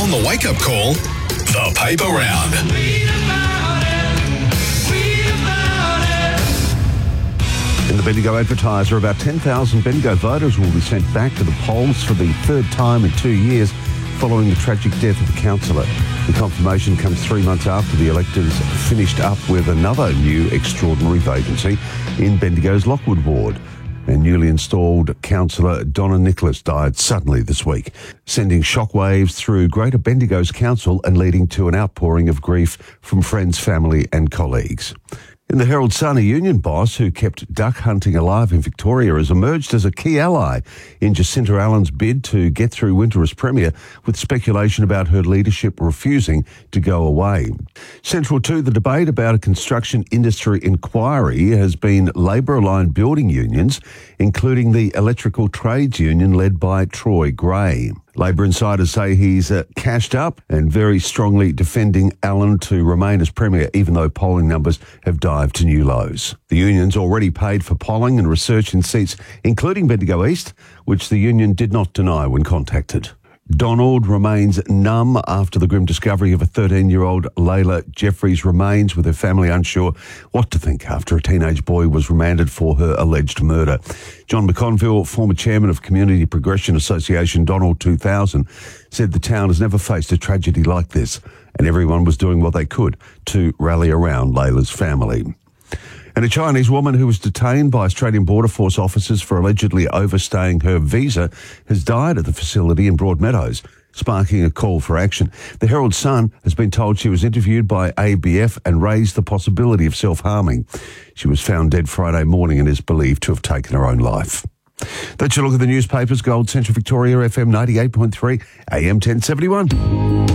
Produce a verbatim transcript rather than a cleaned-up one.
On the wake-up call, the paper round. In the Bendigo Advertiser, about ten thousand Bendigo voters will be sent back to the polls for the third time in two years following the tragic death of a councillor. The confirmation comes three months after the electors finished up with another new extraordinary vacancy in Bendigo's Lockwood ward. And newly installed councillor Donna Nicholas died suddenly this week, sending shockwaves through Greater Bendigo's council and leading to an outpouring of grief from friends, family and colleagues. In the Herald Sun, a union boss who kept duck hunting alive in Victoria has emerged as a key ally in Jacinta Allen's bid to get through winter as Premier, with speculation about her leadership refusing to go away. Central to the debate about a construction industry inquiry has been Labor-aligned building unions, including the Electrical Trades Union led by Troy Gray. Labor insiders say he's uh, cashed up and very strongly defending Allen to remain as Premier, even though polling numbers have dived to new lows. The union's already paid for polling and research in seats, including Bendigo East, which the union did not deny when contacted. Donald remains numb after the grim discovery of a thirteen-year-old Layla Jeffries remains, with her family unsure what to think after a teenage boy was remanded for her alleged murder. John McConville, former chairman of Community Progression Association Donald two thousand, said the town has never faced a tragedy like this, and everyone was doing what they could to rally around Layla's family. And a Chinese woman who was detained by Australian Border Force officers for allegedly overstaying her visa has died at the facility in Broadmeadows, sparking a call for action. The Herald Sun has been told she was interviewed by A B F and raised the possibility of self-harming. She was found dead Friday morning and is believed to have taken her own life. That's your look at the newspapers. Gold Central Victoria, F M ninety-eight point three, A M ten seventy-one.